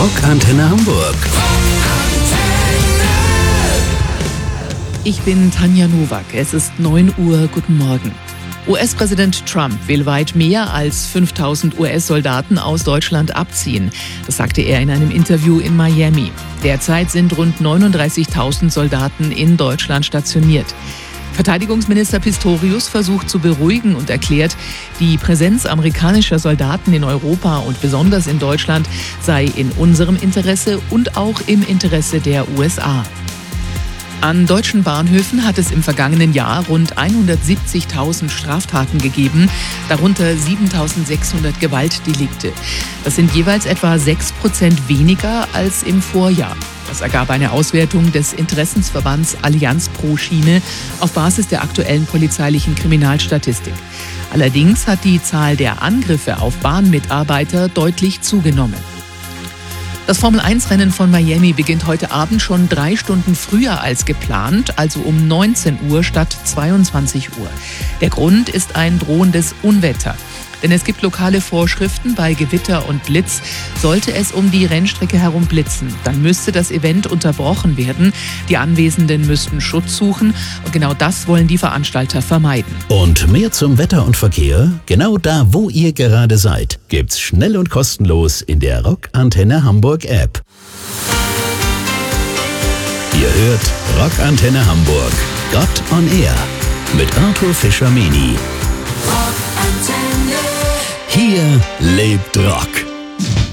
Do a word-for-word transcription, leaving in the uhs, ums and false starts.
Rockantenne Hamburg. Ich bin Tanja Nowak. Es ist neun Uhr. Guten Morgen. U S-Präsident Trump will weit mehr als fünftausend U S-Soldaten aus Deutschland abziehen. Das sagte er in einem Interview in Miami. Derzeit sind rund neununddreißigtausend Soldaten in Deutschland stationiert. Verteidigungsminister Pistorius versucht zu beruhigen und erklärt, die Präsenz amerikanischer Soldaten in Europa und besonders in Deutschland sei in unserem Interesse und auch im Interesse der U S A. An deutschen Bahnhöfen hat es im vergangenen Jahr rund hundertsiebzigtausend Straftaten gegeben, darunter siebentausendsechshundert Gewaltdelikte. Das sind jeweils etwa sechs Prozent weniger als im Vorjahr. Das ergab eine Auswertung des Interessensverbands Allianz pro Schiene auf Basis der aktuellen polizeilichen Kriminalstatistik. Allerdings hat die Zahl der Angriffe auf Bahnmitarbeiter deutlich zugenommen. Das Formel eins Rennen von Miami beginnt heute Abend schon drei Stunden früher als geplant, also um neunzehn Uhr statt zweiundzwanzig Uhr. Der Grund ist ein drohendes Unwetter. Denn es gibt lokale Vorschriften bei Gewitter und Blitz. Sollte es um die Rennstrecke herum blitzen, dann müsste das Event unterbrochen werden. Die Anwesenden müssten Schutz suchen und genau das wollen die Veranstalter vermeiden. Und mehr zum Wetter und Verkehr? Genau da, wo ihr gerade seid, gibt's schnell und kostenlos in der Rockantenne Hamburg App. Ihr hört Rockantenne Hamburg, Gott on Air mit Arthur Fischer-Meni. Hier lebt Rock.